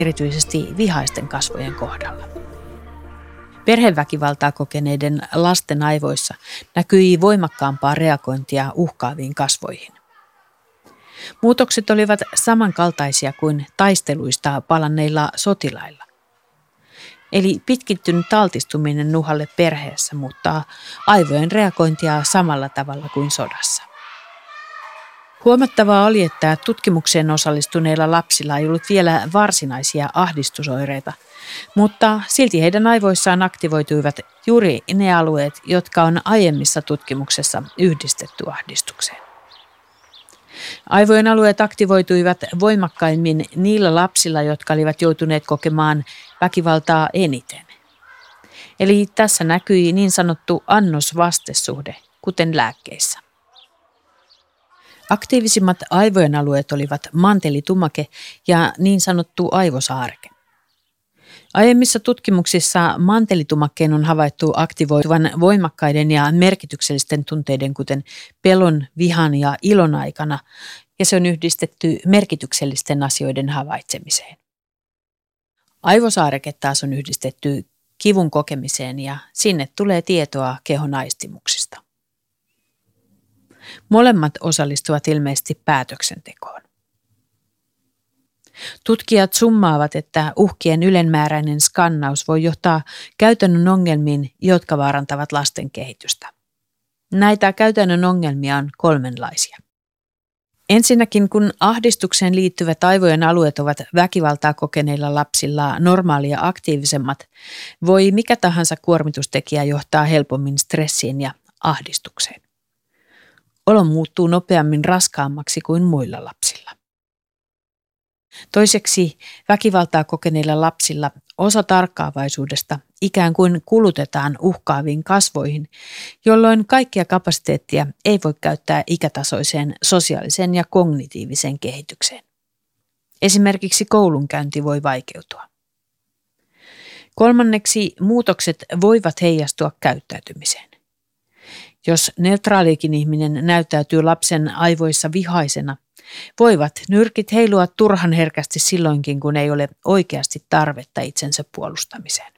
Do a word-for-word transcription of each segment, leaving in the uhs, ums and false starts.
erityisesti vihaisten kasvojen kohdalla. Perheväkivaltaa kokeneiden lasten aivoissa näkyi voimakkaampaa reagointia uhkaaviin kasvoihin. Muutokset olivat samankaltaisia kuin taisteluista palanneilla sotilailla. Eli pitkittynyt altistuminen nuhalle perheessä muuttaa aivojen reagointia samalla tavalla kuin sodassa. Huomattavaa oli, että tutkimukseen osallistuneilla lapsilla ei ollut vielä varsinaisia ahdistusoireita, mutta silti heidän aivoissaan aktivoituivat juuri ne alueet, jotka on aiemmissa tutkimuksessa yhdistetty ahdistukseen. Aivojen alueet aktivoituivat voimakkaimmin niillä lapsilla, jotka olivat joutuneet kokemaan väkivaltaa eniten. Eli tässä näkyi niin sanottu annos-vastesuhde, kuten lääkkeissä. Aktiivisimmat aivojen alueet olivat mantelitumake ja niin sanottu aivosaareke. Aiemmissa tutkimuksissa mantelitumakkeen on havaittu aktivoituvan voimakkaiden ja merkityksellisten tunteiden, kuten pelon, vihan ja ilon aikana, ja se on yhdistetty merkityksellisten asioiden havaitsemiseen. Aivosaareke taas on yhdistetty kivun kokemiseen ja sinne tulee tietoa kehon aistimuksista. Molemmat osallistuvat ilmeisesti päätöksentekoon. Tutkijat summaavat, että uhkien ylenmääräinen skannaus voi johtaa käytännön ongelmiin, jotka vaarantavat lasten kehitystä. Näitä käytännön ongelmia on kolmenlaisia. Ensinnäkin, kun ahdistukseen liittyvät aivojen alueet ovat väkivaltaa kokeneilla lapsilla normaalia aktiivisemmat, voi mikä tahansa kuormitustekijä johtaa helpommin stressiin ja ahdistukseen. Olo muuttuu nopeammin raskaammaksi kuin muilla lapsilla. Toiseksi väkivaltaa kokeneilla lapsilla osa tarkkaavaisuudesta ikään kuin kulutetaan uhkaaviin kasvoihin, jolloin kaikkia kapasiteettia ei voi käyttää ikätasoiseen sosiaaliseen ja kognitiiviseen kehitykseen. Esimerkiksi koulunkäynti voi vaikeutua. Kolmanneksi muutokset voivat heijastua käyttäytymiseen. Jos neutraalikin ihminen näyttäytyy lapsen aivoissa vihaisena, voivat nyrkit heilua turhan herkästi silloinkin, kun ei ole oikeasti tarvetta itsensä puolustamiseen.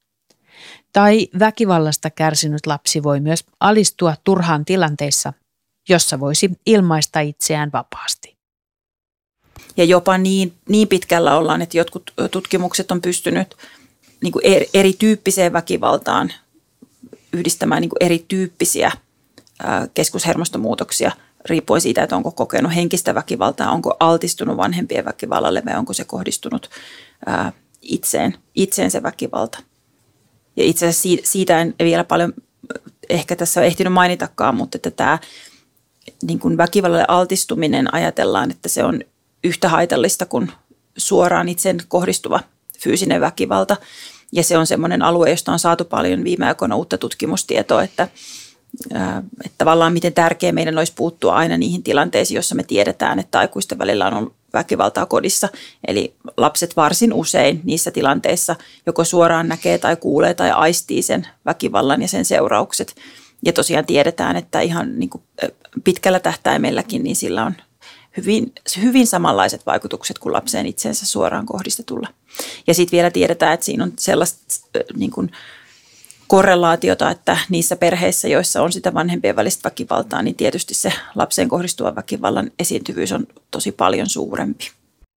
Tai väkivallasta kärsinyt lapsi voi myös alistua turhaan tilanteissa, jossa voisi ilmaista itseään vapaasti. Ja jopa niin, niin pitkällä ollaan, että jotkut tutkimukset on pystynyt niin kuin eri, erityyppiseen väkivaltaan yhdistämään niin kuin erityyppisiä ää, keskushermostomuutoksia riippuen siitä, että onko kokenut henkistä väkivaltaa, onko altistunut vanhempien väkivallalle vai onko se kohdistunut ää, itseen, itseen se väkivalta. Ja itse asiassa siitä en vielä paljon ehkä tässä ole ehtinyt mainitakaan, mutta että tämä niin kuin väkivallalle altistuminen ajatellaan, että se on yhtä haitallista kuin suoraan itseen kohdistuva fyysinen väkivalta. Ja se on semmoinen alue, josta on saatu paljon viime aikoina uutta tutkimustietoa, että, että tavallaan miten tärkeää meidän olisi puuttua aina niihin tilanteisiin, joissa me tiedetään, että aikuisten välillä on ollut väkivaltaa kodissa. Eli lapset varsin usein niissä tilanteissa joko suoraan näkee tai kuulee tai aistii sen väkivallan ja sen seuraukset. Ja tosiaan tiedetään, että ihan niin kuin pitkällä tähtäimelläkin niin sillä on hyvin, hyvin samanlaiset vaikutukset kuin lapseen itseensä suoraan kohdistetulla. Ja sitten vielä tiedetään, että siinä on sellaista niin kuin korrelaatiota, että niissä perheissä, joissa on sitä vanhempien välistä väkivaltaa, niin tietysti se lapseen kohdistuva väkivallan esiintyvyys on tosi paljon suurempi.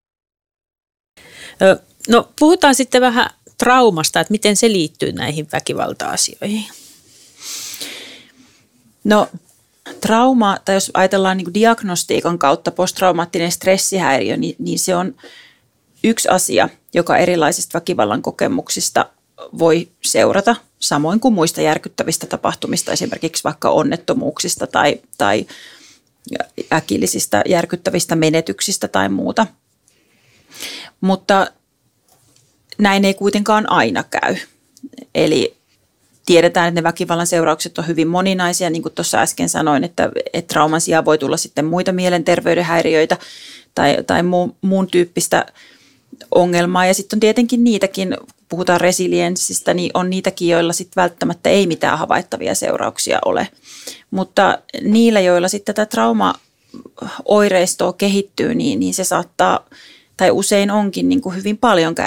No puhutaan sitten vähän traumasta, että miten se liittyy näihin väkivalta-asioihin. No trauma, tai jos ajatellaan niin kuin diagnostiikan kautta posttraumaattinen stressihäiriö, niin, niin se on yksi asia, joka erilaisista väkivallan kokemuksista voi seurata, samoin kuin muista järkyttävistä tapahtumista, esimerkiksi vaikka onnettomuuksista tai, tai äkillisistä järkyttävistä menetyksistä tai muuta. Mutta näin ei kuitenkaan aina käy. Eli tiedetään, että ne väkivallan seuraukset on hyvin moninaisia, niin kuin tuossa äsken sanoin, että, että trauman sijaan voi tulla sitten muita mielenterveyden häiriöitä tai, tai muun, muun tyyppistä ongelmaa. Ja sitten on tietenkin niitäkin, puhutaan resilienssistä, niin on niitäkin, joilla sitten välttämättä ei mitään havaittavia seurauksia ole. Mutta niillä, joilla sitten tätä traumaoireistoa kehittyy, niin, niin se saattaa tai usein onkin niin kuin hyvin paljon